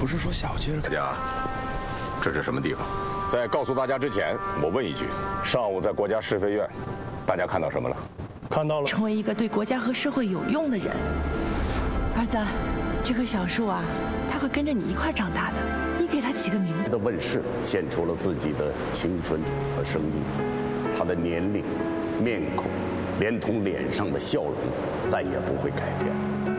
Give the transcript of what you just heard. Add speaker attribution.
Speaker 1: 不是说下午接着看？
Speaker 2: 大家，这是什么地方？在告诉大家之前，我问一句：上午在国家试飞院，大家看到什么了？
Speaker 3: 看到了。
Speaker 4: 成为一个对国家和社会有用的人。儿子，这棵小树啊，它会跟着你一块长大的。你给它起个名字。
Speaker 5: 的问世献出了自己的青春和生命，他的年龄、面孔，连同脸上的笑容，再也不会改变。